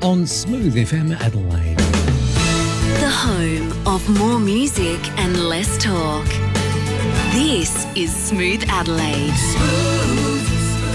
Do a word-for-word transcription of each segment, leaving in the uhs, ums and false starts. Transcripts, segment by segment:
on Smooth F M Adelaide. The home of more music and less talk. This is Smooth Adelaide. Smooth.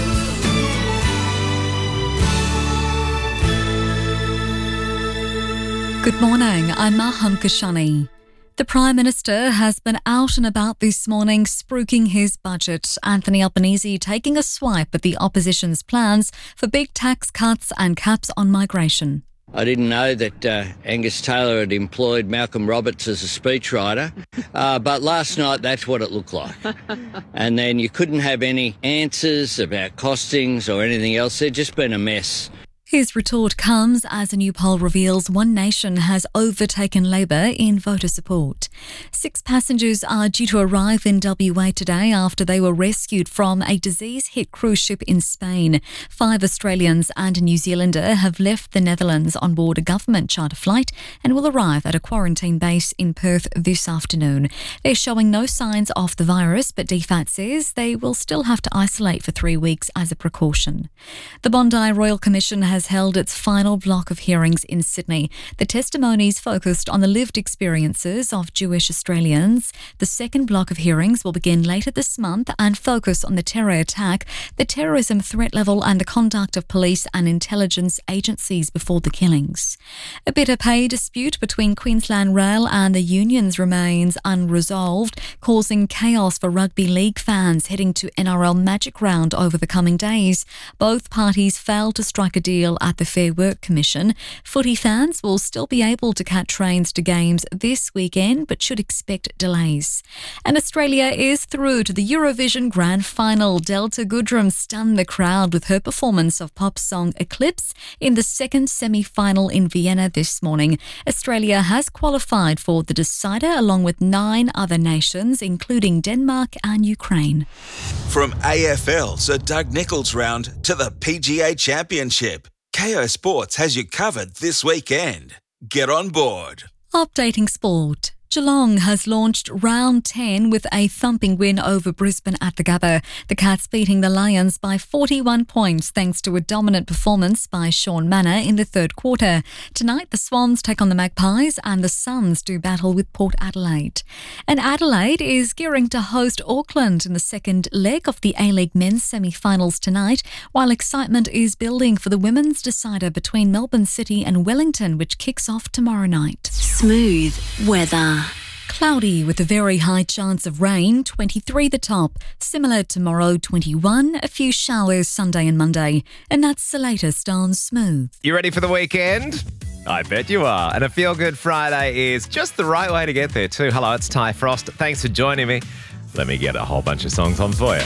Good morning, I'm Maham Kashani. The Prime Minister has been out and about this morning spruiking his budget. Anthony Albanese taking a swipe at the opposition's plans for big tax cuts and caps on migration. I didn't know that uh, Angus Taylor had employed Malcolm Roberts as a speechwriter, uh, but last night that's what it looked like. And then you couldn't have any answers about costings or anything else. There'd just been a mess. His retort comes as a new poll reveals One Nation has overtaken Labor in voter support. Six passengers are due to arrive in W A today after they were rescued from a disease-hit cruise ship in Spain. Five Australians and a New Zealander have left the Netherlands on board a government charter flight and will arrive at a quarantine base in Perth this afternoon. They're showing no signs of the virus, but D FAT says they will still have to isolate for three weeks as a precaution. The Bondi Royal Commission has held its final block of hearings in Sydney. The testimonies focused on the lived experiences of Jewish Australians. The second block of hearings will begin later this month and focus on the terror attack, the terrorism threat level and the conduct of police and intelligence agencies before the killings. A bitter pay dispute between Queensland Rail and the unions remains unresolved, causing chaos for rugby league fans heading to N R L Magic Round over the coming days. Both parties failed to strike a deal at the Fair Work Commission. Footy fans will still be able to catch trains to games this weekend, but should expect delays. And Australia is through to the Eurovision Grand Final. Delta Goodrem stunned the crowd with her performance of pop song Eclipse in the second semi-final in Vienna this morning. Australia has qualified for the decider along with nine other nations, including Denmark and Ukraine. From A F L Sir Doug Nicholls round to the P G A Championship, Kayo Sports has you covered this weekend. Get on board. Updating sport. Geelong has launched round ten with a thumping win over Brisbane at the Gabba. The Cats beating the Lions by forty-one points thanks to a dominant performance by Sean Manor in the third quarter. Tonight the Swans take on the Magpies and the Suns do battle with Port Adelaide. And Adelaide is gearing to host Auckland in the second leg of the A-League men's semi-finals tonight, while excitement is building for the women's decider between Melbourne City and Wellington, which kicks off tomorrow night. Smooth weather. Cloudy with a very high chance of rain, twenty-three the top. Similar tomorrow, twenty-one, a few showers Sunday and Monday. And that's the latest on Smooth. You ready for the weekend? I bet you are. And a Feel Good Friday is just the right way to get there too. Hello, it's Ty Frost. Thanks for joining me. Let me get a whole bunch of songs on for you.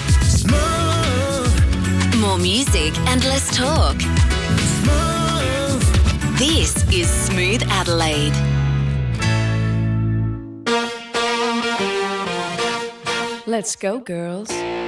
Smooth. More music and less talk. Smooth. This is Smooth Adelaide. Let's go, girls.